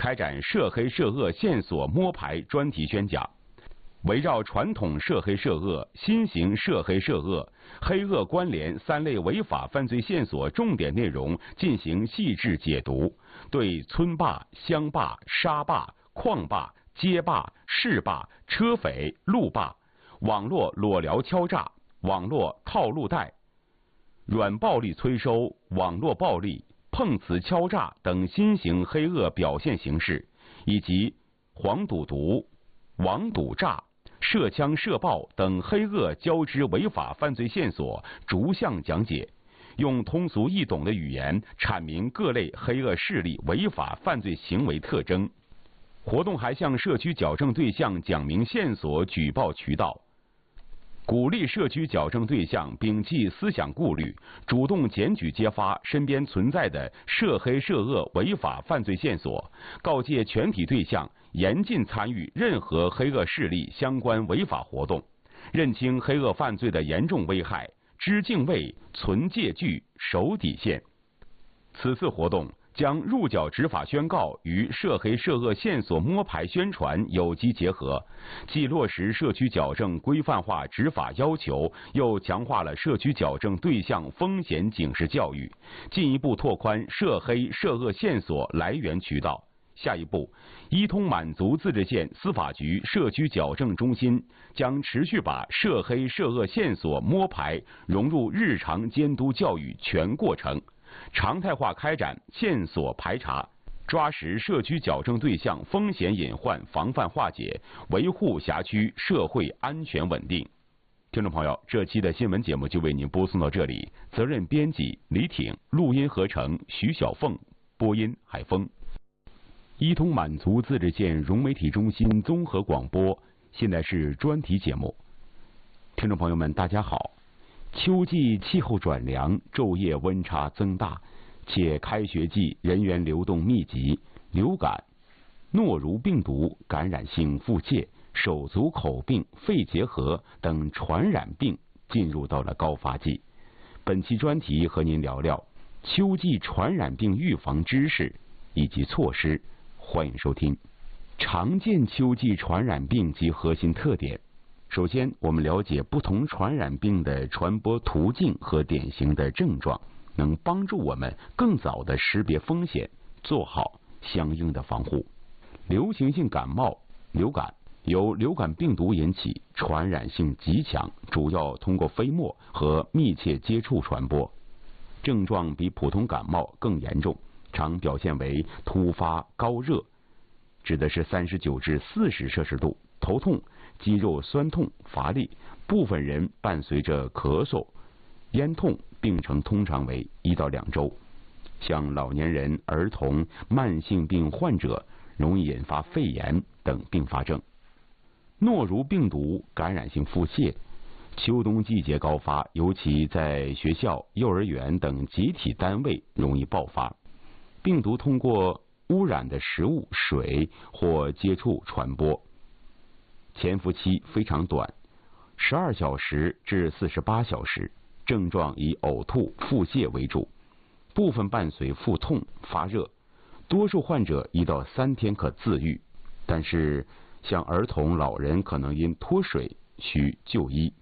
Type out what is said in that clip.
开展涉黑涉恶线索摸排专题宣讲，围绕传统涉黑涉恶、新型涉黑涉恶、黑恶关联3类违法犯罪线索重点内容进行细致解读，对村霸、乡霸、沙霸、矿霸、街霸、市霸、车匪、路霸、网络裸聊敲诈、网络套路贷、软暴力催收、网络暴力、碰瓷敲诈等新型黑恶表现形式，以及黄赌毒、网赌诈、涉枪涉爆等黑恶交织违法犯罪线索逐项讲解，用通俗易懂的语言阐明各类黑恶势力违法犯罪行为特征。活动还向社区矫正对象讲明线索举报渠道，鼓励社区矫正对象摒弃思想顾虑，主动检举揭发身边存在的涉黑涉恶违法犯罪线索，告诫全体对象严禁参与任何黑恶势力相关违法活动，认清黑恶犯罪的严重危害，知敬畏、存戒惧、守底线。此次活动将入缴执法宣告与涉黑涉恶线索摸排宣传有机结合，既落实社区矫正规范化执法要求，又强化了社区矫正对象风险警示教育，进一步拓宽涉黑涉恶线索来源渠道。下一步，伊通满族自治县司法局社区矫正中心将持续把涉黑涉恶线索摸排融入日常监督教育全过程，常态化开展线索排查，抓实社区矫正对象风险隐患防范化解，维护辖区社会安全稳定。听众朋友，这期的新闻节目就为您播送到这里，责任编辑李挺，录音合成徐小凤，播音海峰。伊通满族自治县融媒体中心综合广播，现在是专题节目。听众朋友们，大家好。秋季气候转凉，昼夜温差增大，且开学季人员流动密集，流感、诺如病毒感染性腹泻、手足口病、肺结核等传染病进入到了高发季。本期专题和您聊聊秋季传染病预防知识以及措施。欢迎收听。常见秋季传染病及核心特点。首先，我们了解不同传染病的传播途径和典型的症状，能帮助我们更早的识别风险，做好相应的防护。流行性感冒、流感由流感病毒引起，传染性极强，主要通过飞沫和密切接触传播，症状比普通感冒更严重，常表现为突发高热，指的是39至40摄氏度，头痛、肌肉酸痛、乏力，部分人伴随着咳嗽、咽痛，病程通常为1到2周。像老年人、儿童、慢性病患者容易引发肺炎等并发症。诺如病毒感染性腹泻，秋冬季节高发，尤其在学校、幼儿园等集体单位容易爆发。病毒通过污染的食物、水或接触传播，潜伏期非常短，12小时至48小时，症状以呕吐、腹泻为主，部分伴随腹痛、发热，多数患者1到3天可自愈，但是像儿童、老人可能因脱水需就医。